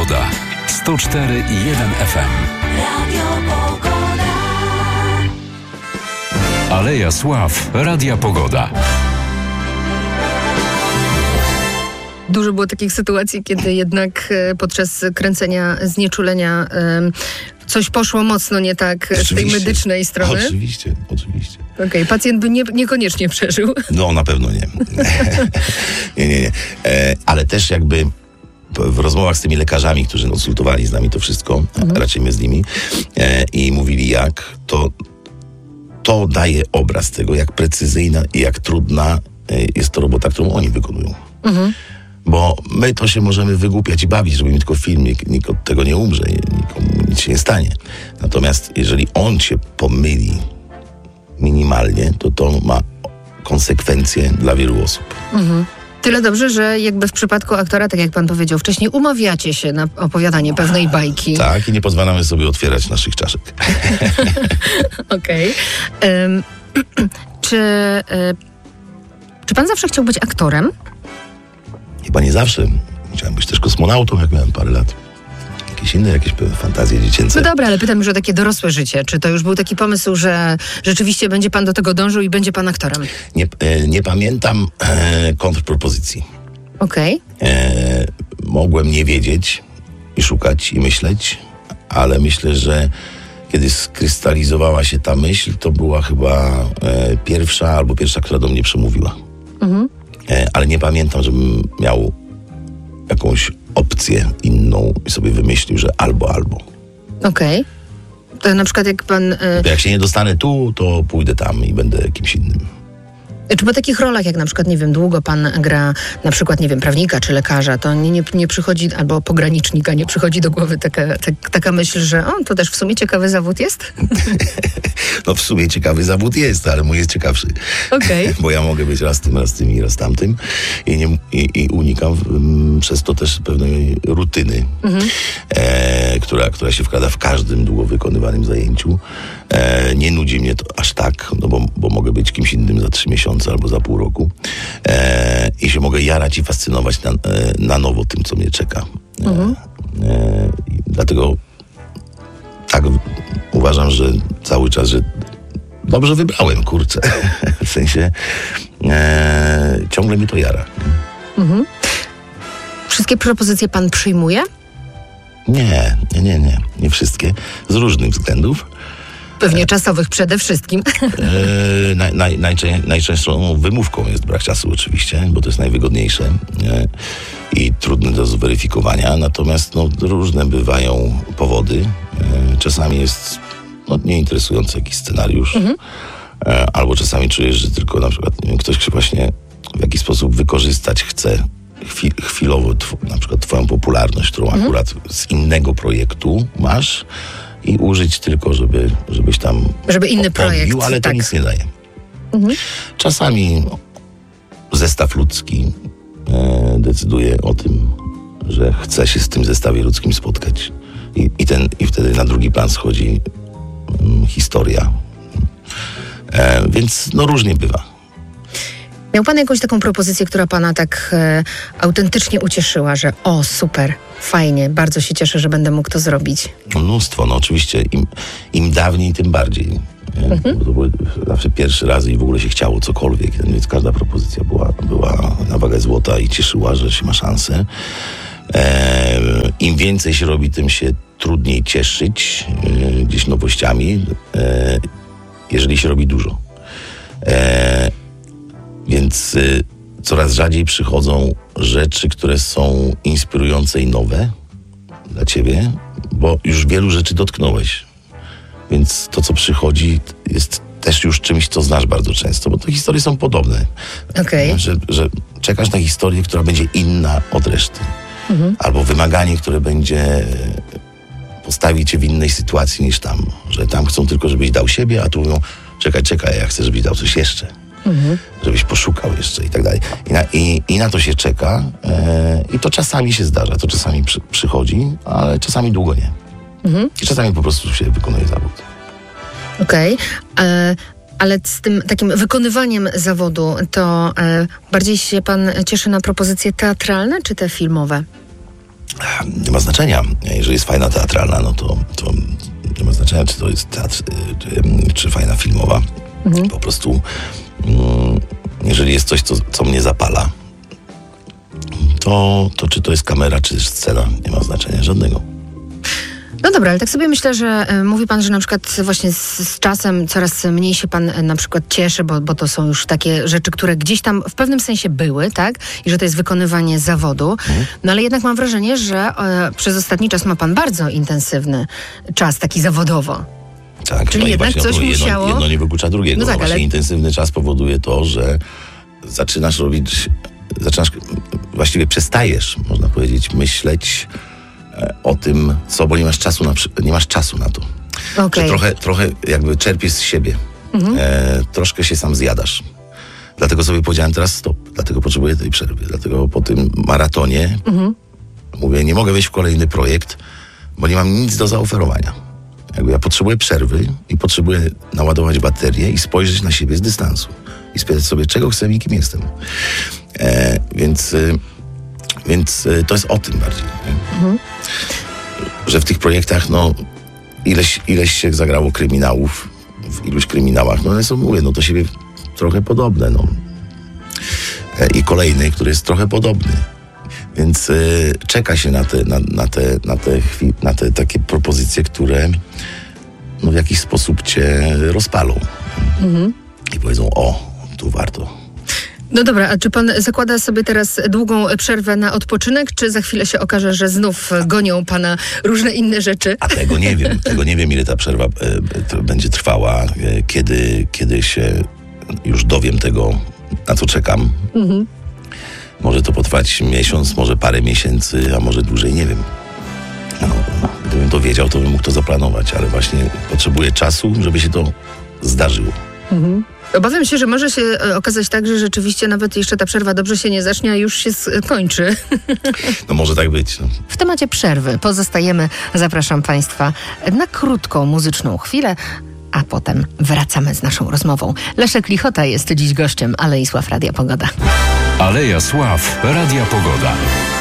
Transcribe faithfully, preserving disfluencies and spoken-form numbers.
Pogoda. sto cztery i jeden F M. Radio Pogoda. Aleja Sław. Radia Pogoda. Dużo było takich sytuacji, kiedy jednak podczas kręcenia znieczulenia coś poszło mocno nie tak oczywiście. Z tej medycznej strony. Oczywiście, oczywiście. Okej, okay. Pacjent by nie, niekoniecznie przeżył. No, na pewno nie. nie, nie, nie. E, ale też jakby w rozmowach z tymi lekarzami, którzy konsultowali z nami to wszystko, mhm. raczej my z nimi, e, i mówili jak, to to daje obraz tego, jak precyzyjna i jak trudna jest to robota, którą oni wykonują. Mhm. Bo my to się możemy wygłupiać i bawić, żeby mi tylko film, nikt, nikt od tego nie umrze, nikomu nic się nie stanie. Natomiast jeżeli on się pomyli minimalnie, to to ma konsekwencje dla wielu osób. Mhm. Tyle dobrze, że jakby w przypadku aktora, tak jak pan powiedział wcześniej, umawiacie się na opowiadanie pewnej bajki. Tak, i nie pozwalamy sobie otwierać naszych czaszek. Okej. Okay. Um, czy, y, czy pan zawsze chciał być aktorem? Chyba nie zawsze. Chciałem być też kosmonautą, jak miałem parę lat. Jakieś inne, jakieś fantazje dziecięce. No dobra, ale pytam już o takie dorosłe życie. Czy to już był taki pomysł, że rzeczywiście będzie pan do tego dążył i będzie pan aktorem? Nie, e, nie pamiętam e, kontrpropozycji. Okej. Okay. E, mogłem nie wiedzieć i szukać i myśleć, ale myślę, że kiedy skrystalizowała się ta myśl, to była chyba e, pierwsza albo pierwsza, która do mnie przemówiła. Mhm. E, ale nie pamiętam, żebym miał jakąś opcję inną i sobie wymyślił, że albo, albo. Okej. Okay. To na przykład jak pan... Y... Jak się nie dostanę tu, to pójdę tam i będę kimś innym. Czy po takich rolach, jak na przykład, nie wiem, długo pan gra na przykład, nie wiem, prawnika czy lekarza, to nie, nie, nie przychodzi, albo pogranicznika, nie przychodzi do głowy taka, tak, taka myśl, że o, to też w sumie ciekawy zawód jest? No w sumie ciekawy zawód jest, ale mój jest ciekawszy. Okej. Okay. Bo ja mogę być raz tym, raz tym i raz tamtym i, nie, i, i unikam m, przez to też pewnej rutyny, mhm. e, która, która się wkrada w każdym długo wykonywanym zajęciu. E, nie nudzi mnie to aż tak, no bo, bo mogę być kimś innym za trzy miesiące albo za pół roku e, i się mogę jarać i fascynować na, e, na nowo tym, co mnie czeka. E, mhm. e, dlatego tak uważam, że cały czas, że dobrze wybrałem, kurczę. W sensie e, ciągle mi to jara. Mhm. Wszystkie propozycje pan przyjmuje? Nie, nie, nie, nie. Nie wszystkie. Z różnych względów. Pewnie czasowych przede wszystkim. E, naj, naj, najczę, najczęstszą wymówką jest brak czasu oczywiście, bo to jest najwygodniejsze e, i trudne do zweryfikowania. Natomiast no, różne bywają powody. E, czasami jest no, nieinteresujący jakiś scenariusz. Mhm. E, albo czasami czujesz, że tylko na przykład nie wiem, ktoś właśnie w jakiś sposób wykorzystać chce chwil, chwilowo tw- na przykład twoją popularność, którą mhm. akurat z innego projektu masz, i użyć tylko, żeby, żebyś tam żeby inny podbił, projekt, ale to tak. nic nie daje. Mhm. Czasami zestaw ludzki e, decyduje o tym, że chce się z tym zestawie ludzkim spotkać. I, i, ten, i wtedy na drugi plan schodzi um, historia. E, więc no różnie bywa. Miał pan jakąś taką propozycję, która pana tak e, autentycznie ucieszyła, że o, super, fajnie, bardzo się cieszę, że będę mógł to zrobić? Mnóstwo, no oczywiście. Im, im dawniej, tym bardziej. Mhm. Bo to były zawsze pierwszy raz i w ogóle się chciało cokolwiek, więc każda propozycja była, była na wagę złota i cieszyła, że się ma szansę. E, Im więcej się robi, tym się trudniej cieszyć e, gdzieś nowościami, e, jeżeli się robi dużo. E, Więc y, coraz rzadziej przychodzą rzeczy, które są inspirujące i nowe dla ciebie, bo już wielu rzeczy dotknąłeś. Więc to, co przychodzi, jest też już czymś, co znasz bardzo często, bo te historie są podobne. Okay. Że, że czekasz na historię, która będzie inna od reszty. Mhm. Albo wymaganie, które będzie postawi cię w innej sytuacji niż tam. Że tam chcą tylko, żebyś dał siebie, a tu mówią, czekaj, czekaj, ja chcę, żebyś dał coś jeszcze. Mhm. Żebyś poszukał jeszcze i tak dalej. I na, i, i na to się czeka e, i to czasami się zdarza, to czasami przy, przychodzi, ale czasami długo nie. Mhm. I czasami po prostu się wykonuje zawód. Okej, okay. Ale z tym takim wykonywaniem zawodu to e, bardziej się pan cieszy na propozycje teatralne czy te filmowe? nie ma znaczenia. Jeżeli jest fajna teatralna, no to, to nie ma znaczenia, czy to jest teatr, czy, czy fajna filmowa. Mhm. Po prostu mm, jeżeli jest coś, co, co mnie zapala, to, to czy to jest kamera, czy scena, nie ma znaczenia żadnego. No dobra, ale tak sobie myślę, że y, mówi pan, że na przykład właśnie z, z czasem coraz mniej się pan y, na przykład cieszy, bo, bo to są już takie rzeczy, które gdzieś tam w pewnym sensie były, tak? I że to jest wykonywanie zawodu. Mhm. No ale jednak mam wrażenie, że y, przez ostatni czas ma pan bardzo intensywny czas, taki zawodowo. Tak, czyli no jednak właśnie, coś jedno, musiało... jedno nie wyklucza drugiego. No tak, no właśnie ale... intensywny czas powoduje to, że zaczynasz robić, zaczynasz, właściwie przestajesz, można powiedzieć, myśleć o tym, co, bo nie masz czasu na, nie masz czasu na to. Okay. Że trochę, trochę jakby czerpiesz z siebie. Mhm. E, troszkę się sam zjadasz. Dlatego sobie powiedziałem teraz stop. Dlatego potrzebuję tej przerwy. Dlatego po tym maratonie mhm. mówię, nie mogę wejść w kolejny projekt, bo nie mam nic do zaoferowania. Jakby ja potrzebuję przerwy i potrzebuję naładować baterię i spojrzeć na siebie z dystansu. I spytać sobie, czego chcę i kim jestem. E, więc... Y, Więc y, to jest o tym bardziej. Mhm. Że w tych projektach, no, ileś, ileś się zagrało kryminałów, w iluś kryminałach, no one są, mówię, no do siebie trochę podobne, no. E, I kolejny, który jest trochę podobny. Więc y, czeka się na te, na, na te, na te, chwi- na te takie propozycje, które no, w jakiś sposób cię rozpalą. Mhm. I powiedzą, o, tu warto. No dobra, a czy pan zakłada sobie teraz długą przerwę na odpoczynek, czy za chwilę się okaże, że znów gonią pana różne inne rzeczy? A tego nie wiem. Tego nie wiem, ile ta przerwa e, będzie trwała, e, kiedy, kiedy się już dowiem tego, na co czekam. Mhm. Może to potrwać miesiąc, może parę miesięcy, a może dłużej, nie wiem. No, gdybym to wiedział, to bym mógł to zaplanować, ale właśnie potrzebuję czasu, żeby się to zdarzyło. Mhm. Obawiam się, że może się okazać tak, że rzeczywiście nawet jeszcze ta przerwa dobrze się nie zacznie, a już się skończy. No może tak być. No. W temacie przerwy pozostajemy. Zapraszam państwa na krótką muzyczną chwilę, a potem wracamy z naszą rozmową. Leszek Lichota jest dziś gościem Alei Sław Radia Pogoda. Aleja Sław Radia Pogoda.